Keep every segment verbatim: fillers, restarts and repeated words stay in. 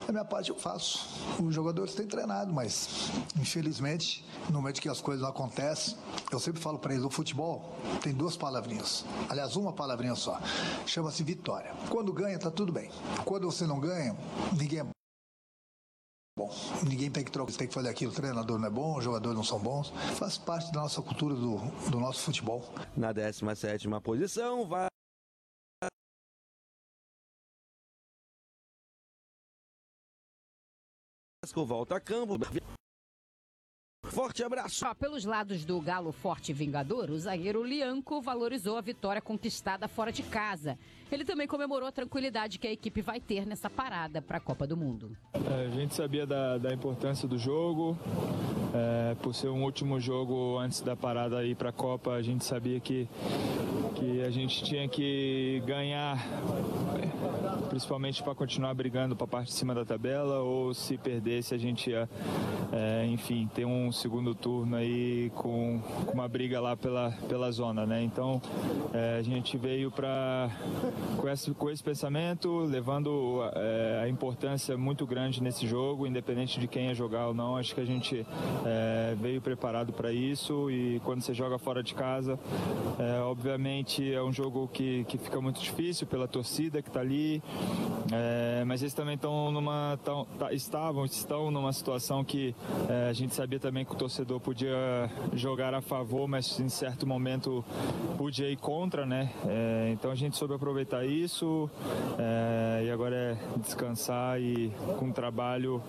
A minha parte eu faço. Os jogadores têm treinado, mas infelizmente, no momento que as coisas não acontecem, eu sempre falo para eles, o futebol tem duas palavrinhas. Aliás, uma palavrinha só. Chama-se vitória. Quando ganha, tá tudo bem. Quando você não ganha, ninguém é bom. Ninguém tem que trocar, tem que fazer aquilo. O treinador não é bom, os jogadores não são bons. Faz parte da nossa cultura, do, do nosso futebol. Na décima sétima posição, vai volta a campo. Forte abraço. Ah, pelos lados do Galo Forte Vingador, o zagueiro Lianco valorizou a vitória conquistada fora de casa. Ele também comemorou a tranquilidade que a equipe vai ter nessa parada para a Copa do Mundo. É, a gente sabia da, da importância do jogo. É, por ser um último jogo antes da parada ir para a Copa, a gente sabia que, que a gente tinha que ganhar, principalmente para continuar brigando para a parte de cima da tabela, ou se perdesse a gente ia, é, enfim, ter um segundo turno aí com, com uma briga lá pela, pela zona, né? Então é, a gente veio para com esse, com esse pensamento, levando é, a importância muito grande nesse jogo, independente de quem ia jogar ou não. Acho que a gente é, veio preparado para isso, e quando você joga fora de casa, é, obviamente é um jogo que, que fica muito difícil pela torcida que está ali, é, mas eles também estão numa tão, tá, estavam estão numa situação que é, a gente sabia também que o torcedor podia jogar a favor, mas em certo momento podia ir contra, né? É, então a gente soube aproveitar isso, é, e agora é descansar e com o trabalho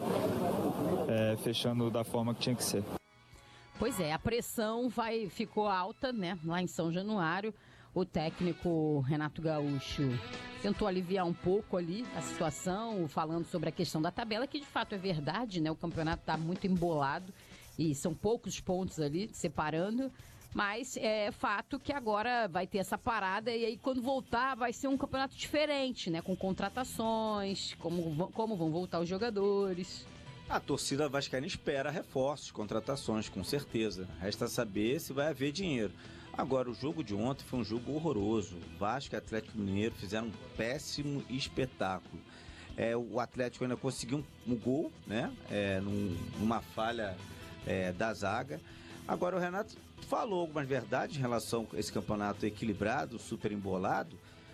é, fechando da forma que tinha que ser. Pois é, a pressão vai, ficou alta, né? Lá em São Januário, o técnico Renato Gaúcho tentou aliviar um pouco ali a situação, falando sobre a questão da tabela, que de fato é verdade, né? O campeonato está muito embolado e são poucos pontos ali separando, mas é fato que agora vai ter essa parada, e aí quando voltar vai ser um campeonato diferente, né? Com contratações, como, como vão voltar os jogadores. A torcida vascaína espera reforços, contratações, com certeza. Resta saber se vai haver dinheiro. Agora, o jogo de ontem foi um jogo horroroso. Vasco e Atlético Mineiro fizeram um péssimo espetáculo. É, o Atlético ainda conseguiu um, um gol, né? É, num, numa falha é, da zaga. Agora, o Renato falou algumas verdades em relação a esse campeonato equilibrado, super embolado,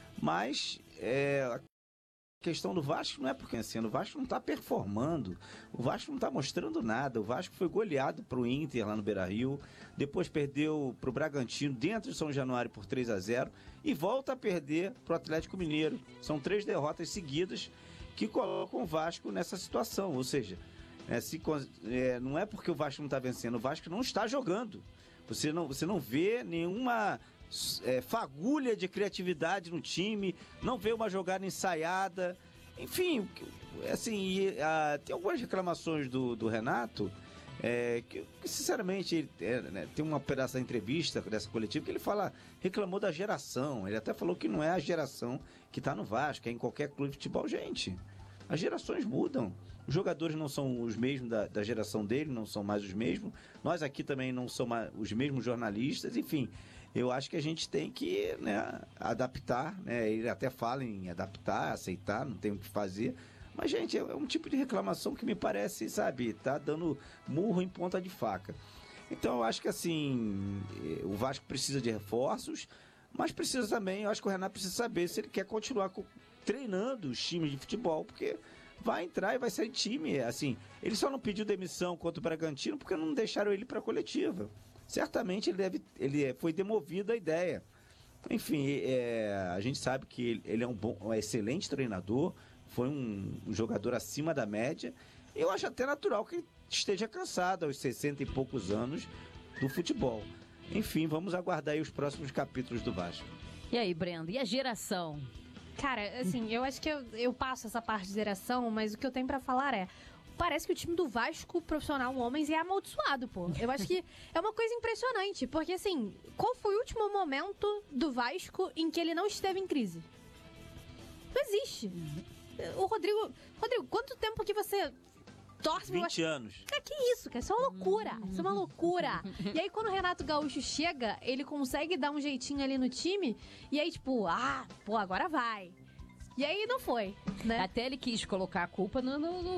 mas é, a questão do Vasco não é porque assim, o Vasco não está performando, o Vasco não está mostrando nada. O Vasco foi goleado para o Inter lá no Beira-Rio, depois perdeu para o Bragantino dentro de São Januário por três a zero e volta a perder para o Atlético Mineiro. São três derrotas seguidas que colocam o Vasco nessa situação, ou seja, é, se, é, não é porque o Vasco não está vencendo, o Vasco não está jogando. Você não, você não vê nenhuma É, fagulha de criatividade no time, não vê uma jogada ensaiada, enfim, assim, e, a, tem algumas reclamações do, do Renato, é, que, que sinceramente ele, é, né, tem uma pedaço da entrevista dessa coletiva que ele fala, reclamou da geração, ele até falou que não é a geração que está no Vasco, é em qualquer clube de futebol. Gente, as gerações mudam, os jogadores não são os mesmos da, da geração dele, não são mais os mesmos, nós aqui também não somos os mesmos jornalistas, enfim, eu acho que a gente tem que, né, adaptar, né, ele até fala em adaptar, aceitar, não tem o que fazer, mas gente, é um tipo de reclamação que me parece, sabe, tá dando murro em ponta de faca. Então eu acho que assim, o Vasco precisa de reforços, mas precisa também, eu acho que o Renato precisa saber se ele quer continuar com, treinando os times de futebol, porque vai entrar e vai sair time, assim, ele só não pediu demissão contra o Bragantino porque não deixaram ele para a coletiva. Certamente ele, deve, ele foi demovido a ideia. Enfim, é, a gente sabe que ele, ele é um, bom, um excelente treinador, foi um, um jogador acima da média, e eu acho até natural que ele esteja cansado aos sessenta e poucos anos do futebol. Enfim, vamos aguardar aí os próximos capítulos do Vasco. E aí, Brenda, e a geração? Cara, assim, eu acho que eu, eu passo essa parte de geração, mas o que eu tenho pra falar é, parece que o time do Vasco profissional homens é amaldiçoado, pô. Eu acho que é uma coisa impressionante, porque assim, qual foi o último momento do Vasco em que ele não esteve em crise? Não existe. O Rodrigo... Rodrigo, quanto tempo que você torce pro vinte anos. Cara, que isso, cara? Isso é uma loucura. Isso é uma loucura. E aí, quando o Renato Gaúcho chega, ele consegue dar um jeitinho ali no time, e aí, tipo, ah, pô, agora vai. E aí não foi, né? Até ele quis colocar a culpa no, no, no